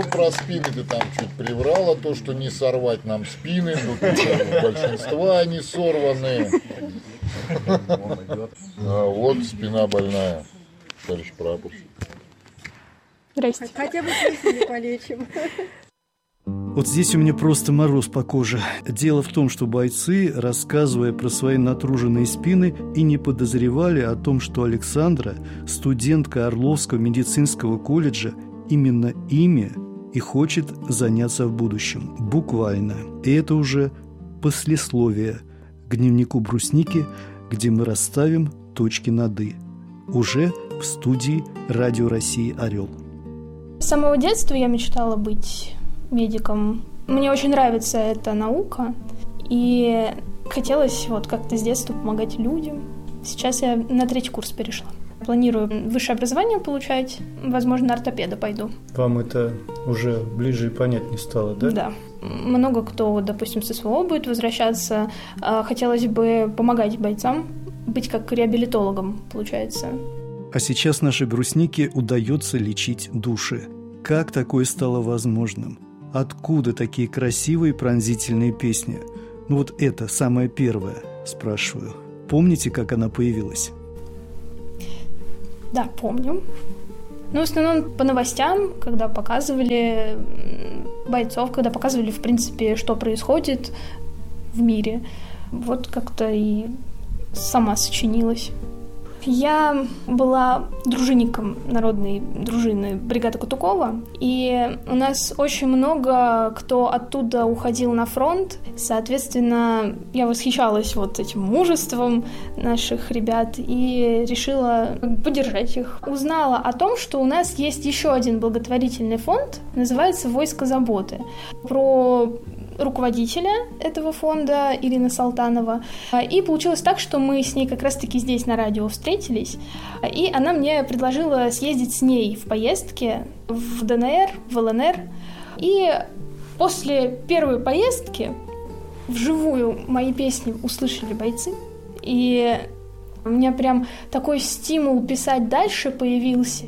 Ну, про спины ты там чуть приврала, то, что не сорвать нам спины, у большинства они сорваны. А вот спина больная, товарищ прапорщик. Здрасте. Хотя бы песни полечим. Вот здесь у меня просто мороз по коже. Дело в том, что бойцы, рассказывая про свои натруженные спины, и не подозревали о том, что Александра, студентка Орловского медицинского колледжа, именно ими и хочет заняться в будущем. Буквально. И это уже послесловие к дневнику Брусники, где мы расставим точки над «и». Уже в студии Радио России «Орел». С самого детства я мечтала быть медиком. Мне очень нравится эта наука, и хотелось вот как-то с детства помогать людям. Сейчас я на 3-й курс перешла. Планирую высшее образование получать, возможно, на ортопеда пойду. Вам это уже ближе и понятнее стало, да? Да. Много кто, допустим, с СВО будет возвращаться. Хотелось бы помогать бойцам, быть как реабилитологом, получается. А сейчас нашей Бруснике удается лечить души. Как такое стало возможным? Откуда такие красивые пронзительные песни? Ну вот это самое первое, спрашиваю. Помните, как она появилась? Да, помню. Ну, в основном по новостям, когда показывали бойцов, когда показывали, в принципе, что происходит в мире. Вот как-то и сама сочинилась. Я была дружинником народной дружины бригады Кутукова, и у нас очень много кто оттуда уходил на фронт. Соответственно, я восхищалась вот этим мужеством наших ребят и решила поддержать их. Узнала о том, что у нас есть еще один благотворительный фонд, называется «Войско заботы». Про руководителя этого фонда Ирина Салтанова. И получилось так, что мы с ней как раз-таки здесь на радио встретились, и она мне предложила съездить с ней в поездке в ДНР, в ЛНР. И после первой поездки вживую мои песни услышали бойцы, и у меня прям такой стимул писать дальше появился.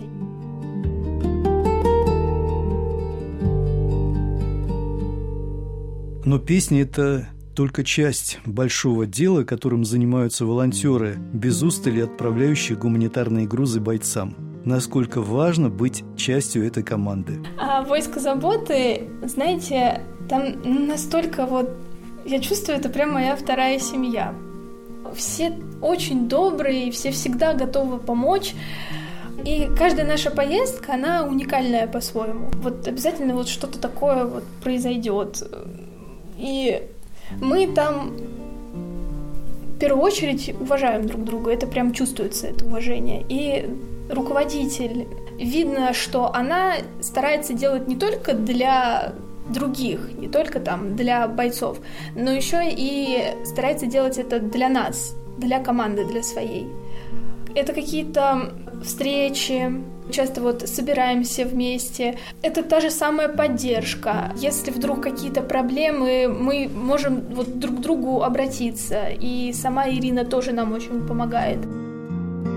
Но песни – это только часть большого дела, которым занимаются волонтеры, без устали отправляющие гуманитарные грузы бойцам. Насколько важно быть частью этой команды? «Войско заботы», знаете, там настолько вот... Я чувствую, это прям моя вторая семья. Все очень добрые, все всегда готовы помочь. И каждая наша поездка, она уникальная по-своему. Вот обязательно вот что-то такое вот произойдет. И мы там в первую очередь уважаем друг друга, это прям чувствуется, это уважение. И руководитель, видно, что она старается делать не только для других, не только там для бойцов, но еще и старается делать это для нас, для команды, для своей. Это какие-то встречи, часто вот собираемся вместе. Это та же самая поддержка. Если вдруг какие-то проблемы, мы можем вот друг к другу обратиться. И сама Ирина тоже нам очень помогает.